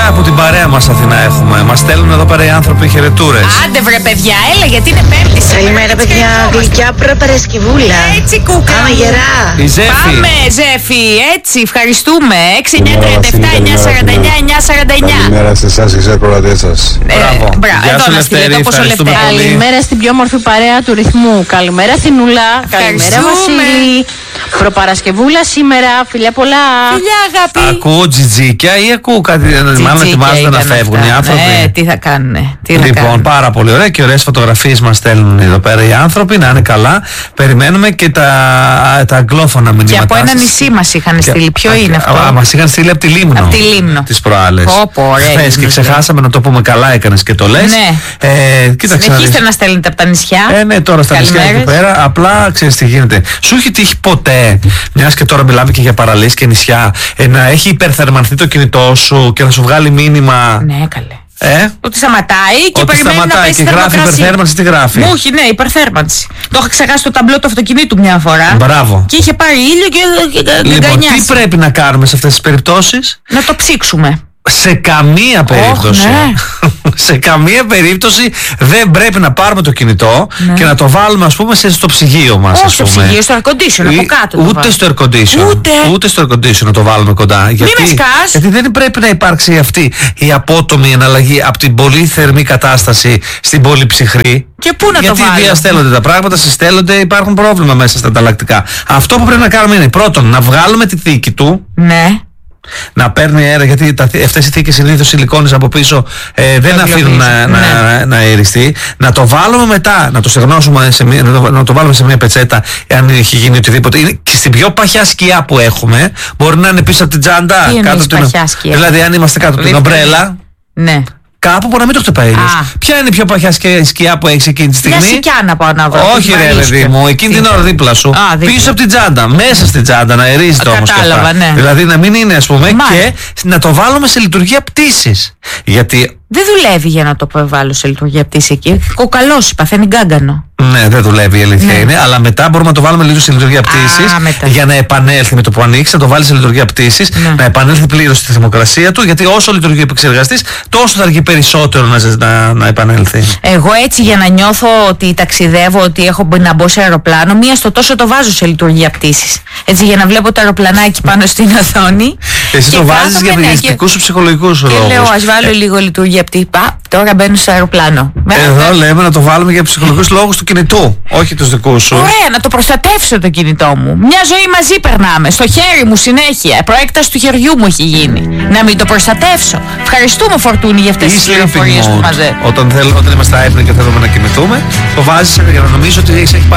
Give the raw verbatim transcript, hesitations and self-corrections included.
παιδιά από την παρέα μας Αθηνά έχουμε. Μας στέλνουν εδώ πέρα οι άνθρωποι χαιρετούρες. Άντε βρε παιδιά, έλα γιατί είναι Πέμπτη σήμερα. Καλημέρα παιδιά, γλυκιά προπαρασκευούλα. Έτσι κούκα. Πάμε γερά. Η Ζέφη. Πάμε Ζέφη, έτσι ευχαριστούμε. έξι εννιά τριάντα επτά εννιά σαράντα εννιά εννιά σαράντα εννιά. Καλημέρα σε εσάς και στους ακροατές σας. Μπράβο. Μπράβο. Εδώ να στείλετε όπως ο Λευτέρη. Καλημέρα στην πιο όμορφη παρέα του ρυθμού. Καλημέρα Θηνούλα. Καλημέρα Βασίλη. Προπαρασκευούλα σήμερα. Φιλιά πολλά. Φιλιά αγάπη. Ακούω τζιτζίκια ή ακούω κάτι. Μάλλον ετοιμάζονται να φεύγουν οι άνθρωποι. Ναι, τι θα κάνουνε. Τι να Λοιπόν, κάνουν. πάρα πολύ ωραία και ωραίες φωτογραφίες μας στέλνουν εδώ πέρα οι άνθρωποι. Να είναι καλά. Περιμένουμε και τα, τα αγγλόφωνα μηνύματά Και από ένα σας. νησί μας είχαν Και- στείλει. Ποιο Α, είναι α, αυτό? α, Μας είχαν στείλει από τη Λίμνο. Από τη Λίμνο. Τις προάλλες. Πω, πω, ωραία Χθες και Λίμνος, ξεχάσαμε να το πούμε, καλά έκανες και το λες. Ναι. Ε, κοίταξε να Συνεχίστε δεις. να στέλνετε από τα νησιά. Ε, ναι, τώρα στα νησιά εκεί Καλημέρες. πέρα, απλά ξέρεις τι γίνεται. Σου έχει τύχει ποτέ, μιας και τώρα μιλάμε και για παραλίες και νησιά, ε, να έχει υπερθερμανθεί το κινητό σου και να σου βγάλει μήνυμα. Ναι, καλέ. Ε, Ότι σταματάει και ότι περιμένει να σταματάει πέσει και γράφει θερμοκρασία. υπερθέρμανση, τι γράφει. Μου έχει, ναι, υπερθέρμανση. Το είχα ξεχάσει το ταμπλό του αυτοκινήτου μια φορά. Μπράβο. Και είχε πάρει ήλιο και, και, και Λοιπόν, γκανιάσει. τι πρέπει να κάνουμε σε αυτές τις περιπτώσεις? Να το ψήξουμε. Σε καμία περίπτωση. ναι. Σε καμία περίπτωση δεν πρέπει να πάρουμε το κινητό Ναι. και να το βάλουμε, ας πούμε, σε, στο ψυγείο μας. Όχι ας στο πούμε. ψυγείο, στο air condition, Ή- από κάτω. το Ούτε βάζω. στο air condition. Ούτε. Ούτε στο air condition να το βάλουμε κοντά. Γιατί, με σκάς. γιατί δεν πρέπει να υπάρξει αυτή η απότομη εναλλαγή από την πολύ θερμή κατάσταση στην πολύ ψυχρή. Και πού να Γιατί το βάλω? διαστέλλονται τα πράγματα, συστέλλονται, υπάρχουν πρόβλημα μέσα στα ανταλλακτικά. Αυτό που πρέπει να κάνουμε είναι πρώτον να βγάλουμε τη θήκη του. Ναι. Να παίρνει αέρα, γιατί τα, αυτές οι θήκες συνήθως σιλικόνης από πίσω ε, δεν αφήνουν να, να, Ναι. να, να αεριστεί. Να το βάλουμε μετά, να το στεγνώσουμε, σε μια, να, το, να το βάλουμε σε μια πετσέτα, αν έχει γίνει οτιδήποτε. Είναι και στην πιο παχιά σκιά που έχουμε, μπορεί να είναι πίσω από την τσάντα. Τι εννοείς από την, παχιά σκιά? δηλαδή, αν είμαστε κάτω από την Δίπλα. ομπρέλα, Ναι. κάπου που να μην το χτυπάει ήλιος. Α. Ποια είναι η πιο παχιά σκιά, σκιά που έχει εκείνη τη Μια στιγμή? σικιά να πάω να βρω. Όχι που ρε βαρύσκει. παιδί μου, εκείνη την Τι? ώρα δίπλα σου. Α, δίπλα. Πίσω από την τσάντα, μέσα στην τσάντα, να αερίζεται όμως και Κατάλαβα, αυτά. ναι. Δηλαδή να μην είναι, ας πούμε, Μάλιστα. και να το βάλουμε σε λειτουργία πτήσης. Γιατί, Δεν δουλεύει για να το βάλω σε λειτουργία πτήση εκεί. Κοκαλώσει, παθαίνει γκάγκανο. ναι, δεν δουλεύει, η αλήθεια Ναι. είναι, αλλά μετά μπορούμε να το βάλουμε λίγο σε λειτουργία πτήσης μετά. για να επανέλθει με το που ανοίξει, να το βάλει σε λειτουργία πτήσης, Ναι. να επανέλθει πλήρως στη θερμοκρασία του, γιατί όσο λειτουργεί ο επεξεργαστής, τόσο θα αργεί περισσότερο να, ζε- να, να επανέλθει. Εγώ έτσι για να νιώθω ότι ταξιδεύω, ότι έχω μπει να μπω σε αεροπλάνο, μία στο τόσο το βάζω σε λειτουργία πτήσης. Έτσι για να βλέπω το αεροπλανάκι πάνω στην οθόνη. Εσύ Και το βάζεις κάθομαι, για ναι, διαισθητικούς σου ψυχολογικούς Και λόγους. λέω, ας βάλω λίγο λειτουργία πτήση. Πα, τώρα μπαίνω στο αεροπλάνο. Εδώ λέμε να το βάλουμε για ψυχολογικούς λόγους του κινητού, όχι τους δικούς σου. Ωραία, να το προστατεύσω το κινητό μου. Μια ζωή μαζί περνάμε. Στο χέρι μου συνέχεια. Προέκταση του χεριού μου έχει γίνει. Να μην το προστατεύσω. Ευχαριστούμε, Φορτούνη, για αυτές Ή τις sleeping πληροφορίες που mode. μαζεύει. Όταν, θέλ, όταν είμαστε άϊπνοι και θέλουμε να κοιμηθούμε, το βάζεις για να νομίζεις ότι έχεις